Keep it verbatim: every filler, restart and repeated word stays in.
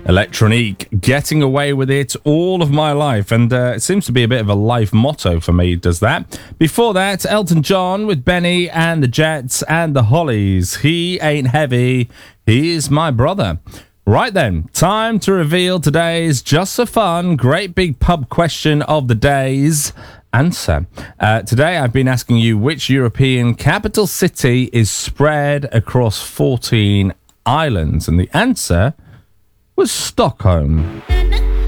Electronique, getting away with it all of my life. And uh, it seems to be a bit of a life motto for me, does that. Before that, Elton John with Benny and the Jets and the Hollies. He ain't heavy, he is my brother. Right then, time to reveal today's just for fun, great big pub question of the day's answer. Uh, today I've been asking you which European capital city is spread across fourteen islands. And the answer was Stockholm.